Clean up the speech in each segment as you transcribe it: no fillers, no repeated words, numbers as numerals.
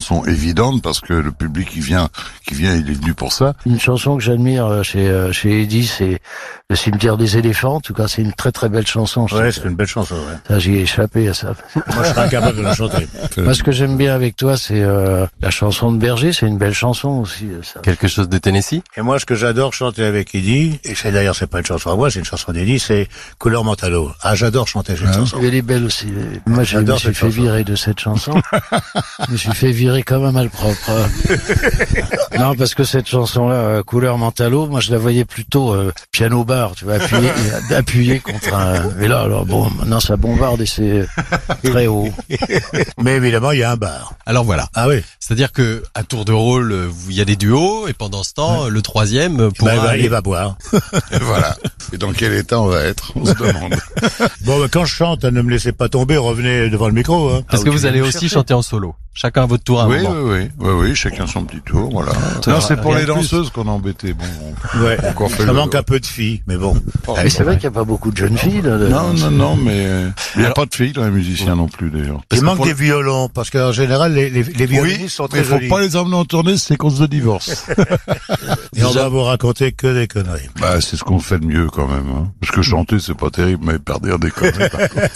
chanson évidente parce que le public qui vient, il est venu pour ça. Une chanson que j'admire chez Eddie, c'est Le Cimetière des éléphants. En tout cas, c'est une très très belle chanson. Ouais, c'est une belle chanson, ouais. Ça, j'y ai échappé à ça. Moi, je serais incapable de la chanter. Moi, ce que j'aime bien avec toi, c'est la chanson de Berger. C'est une belle chanson aussi. Ça. Quelque chose de Tennessee. Et moi, ce que j'adore chanter avec Eddie, et c'est d'ailleurs, c'est pas une chanson à moi, c'est une chanson d'Eddie, c'est Couleur Mentalo. Ah, j'adore chanter cette chanson. Elle est belle aussi. Moi, je me suis fait virer de cette chanson. Je me suis fait virer comme un malpropre. Non, parce que cette chanson-là, Couleur Mentalo, moi, je la voyais plutôt piano bar, tu vois, appuyé contre un... Mais là, alors bon, maintenant, ça bombarde et c'est très haut. Mais évidemment, il y a un bar. Alors voilà. Ah oui. C'est-à-dire que à tour de rôle, il y a des duos et pendant ce temps, le troisième pourra il va boire. Et voilà. Et dans quel état on va être, on se demande. Bon, quand je chante, ne me laissez pas tomber, revenez devant le micro. Hein. Parce que vous allez aussi chanter en solo. Chacun à votre tour à un moment. Oui, chacun son petit tour, voilà. Non, c'est pour les danseuses qu'on a embêté. Bon, ouais. Ça manque un peu de filles, mais bon. Mais c'est vrai qu'il n'y a pas beaucoup de jeunes filles, là. Non, mais il n'y a pas de filles dans les musiciens non plus, d'ailleurs. Il manque des violons, parce qu'en général, les violonistes sont très jolis. Il faut pas les emmener en tournée, c'est cause de divorce. Et on va vous raconter que des conneries. Bah, c'est ce qu'on fait de mieux, quand même, hein. Parce que chanter, c'est pas terrible, mais perdre des conneries, par contre.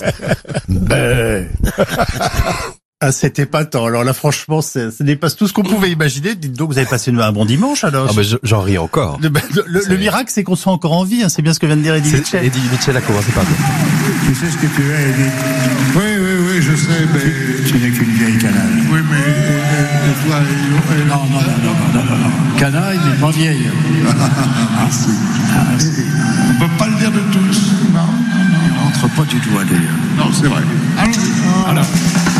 Ah, c'était épatant. Alors là, franchement, ça dépasse tout ce qu'on pouvait imaginer. Dites donc, vous avez passé un bon dimanche, alors. Ah, j'en ris encore. Le miracle, c'est qu'on soit encore en vie, hein. C'est bien ce que vient de dire Eddie Mitchell. Eddie Mitchell a commencé par dire. Tu sais ce que tu es, Eddie? Oui, je sais, mais... Tu n'es qu'une vieille canaille. Oui, mais... Non. Canaille, mais pas vieille. Merci. On peut pas le dire de tous. Non. Il rentre pas du tout, d'ailleurs. Non, c'est vrai. Allons-y. Alors.